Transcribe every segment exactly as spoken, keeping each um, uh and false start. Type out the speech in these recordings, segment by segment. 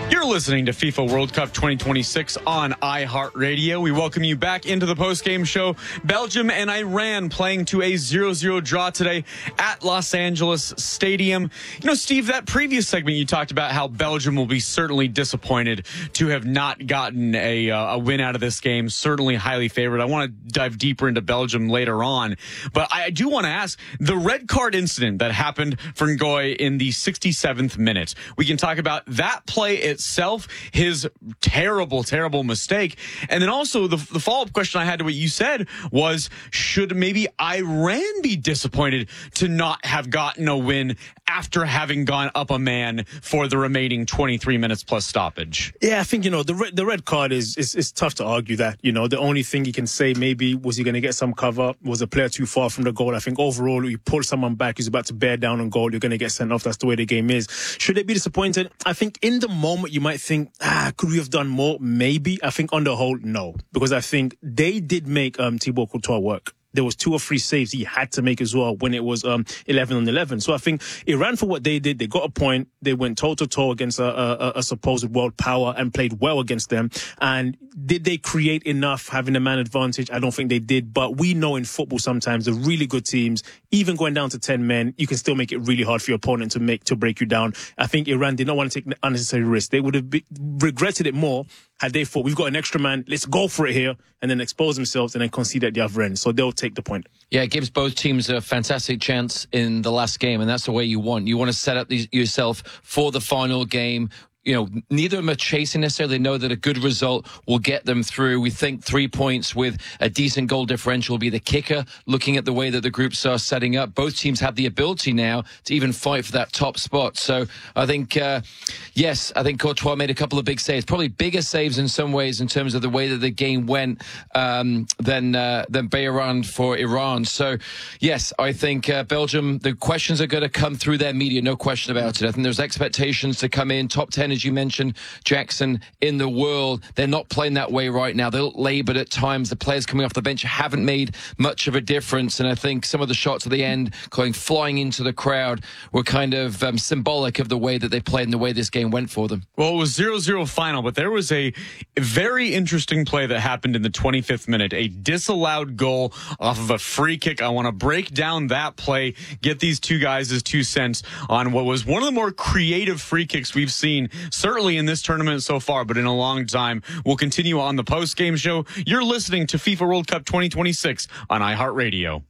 You're listening to FIFA World Cup twenty twenty-six on iHeartRadio. We welcome you back into the postgame show. Belgium and Iran playing to a zero zero draw today at Los Angeles Stadium. You know, Steve, that previous segment you talked about how Belgium will be certainly disappointed to have not gotten a, uh, a win out of this game. Certainly highly favored. I want to dive deeper into Belgium later on. But I do want to ask, the red card incident that happened for Ngoy in the sixty-seventh minute. We can talk about that play itself, his terrible, terrible mistake. And then also the, the follow-up question I had to what you said was, should maybe Iran be disappointed to not have gotten a win after having gone up a man for the remaining twenty-three minutes plus stoppage? Yeah, I think, you know, the red, the red card is, is, is tough to argue that. You know, the only thing you can say maybe was he going to get some cover? Was the player too far from the goal? I think overall, you pull someone back who's about to bear down on goal, you're going to get sent off. That's the way the game is. Should they be disappointed? I think in the moment you might think, ah, could we have done more? Maybe. I think on the whole, no. Because I think they did make um, Thibaut Courtois work. There was two or three saves he had to make as well when it was um, eleven on eleven. So I think Iran, for what they did, they got a point. They went toe-to-toe against a, a, a supposed world power and played well against them. And did they create enough having a man advantage? I don't think they did. But we know in football sometimes the really good teams, even going down to ten men, you can still make it really hard for your opponent to make to break you down. I think Iran did not want to take unnecessary risks. They would have be, regretted it more had they thought, we've got an extra man, let's go for it here, and then expose themselves and then concede at the other end. So they'll take the point. Yeah, it gives both teams a fantastic chance in the last game, and that's the way you want. You want to set up these, yourself for the final game. You know, neither of them are chasing necessarily. They know that a good result will get them through. We think three points with a decent goal differential will be the kicker, looking at the way that the groups are setting up. Both teams have the ability now to even fight for that top spot. So I think, uh, yes, I think Courtois made a couple of big saves, probably bigger saves in some ways in terms of the way that the game went um, than, uh, than Bayram for Iran. So, yes, I think uh, Belgium, the questions are going to come through their media, no question about it. I think there's expectations to come in, top ten, as you mentioned, Jackson, in the world. They're not playing that way right now. They look laboured at times. The players coming off the bench haven't made much of a difference. And I think some of the shots at the end going flying into the crowd were kind of um, symbolic of the way that they played and the way this game went for them. Well, it was zero zero final, but there was a very interesting play that happened in the twenty-fifth minute, a disallowed goal off of a free kick. I want to break down that play, get these two guys' two cents on what was one of the more creative free kicks we've seen, certainly in this tournament so far, but in a long time. We'll continue on the post-game show. You're listening to FIFA World Cup twenty twenty-six on iHeartRadio.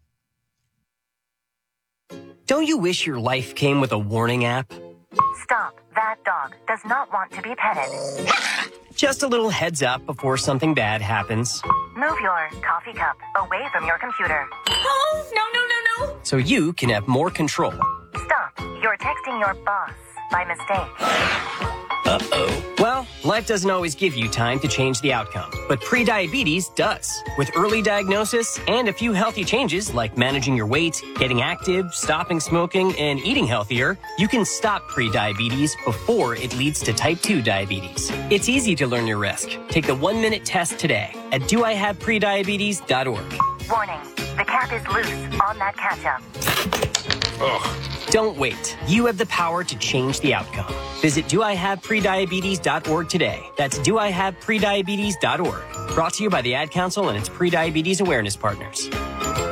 Don't you wish your life came with a warning app? Stop. That dog does not want to be petted. Just a little heads up before something bad happens. Move your coffee cup away from your computer. Oh, no, no, no, no. So you can have more control. Stop. You're texting your boss by mistake. Uh-oh. Well, life doesn't always give you time to change the outcome, but prediabetes does. With early diagnosis and a few healthy changes like managing your weight, getting active, stopping smoking, and eating healthier, you can stop prediabetes before it leads to type two diabetes. It's easy to learn your risk. Take the one-minute test today at do I have prediabetes dot org. Warning, the cap is loose on that ketchup. Ugh. Don't wait. You have the power to change the outcome. Visit do I have prediabetes dot org today. That's do I have prediabetes dot org. Brought to you by the Ad Council and its prediabetes awareness partners.